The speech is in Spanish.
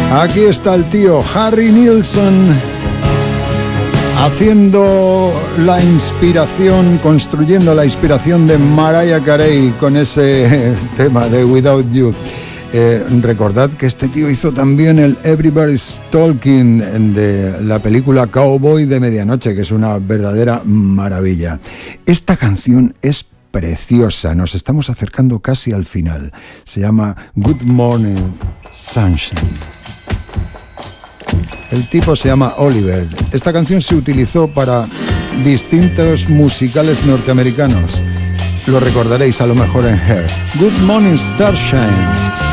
Aquí está el tío Harry Nilsson haciendo la inspiración, construyendo la inspiración de Mariah Carey con ese tema de Without You. Recordad que este tío hizo también el Everybody's Talking de la película Cowboy de Medianoche, que es una verdadera maravilla. Esta canción es preciosa, nos estamos acercando casi al final. Se llama Good Morning Sunshine. El tipo se llama Oliver. Esta canción se utilizó para distintos musicales norteamericanos. Lo recordaréis a lo mejor en Hair. Good Morning Starshine.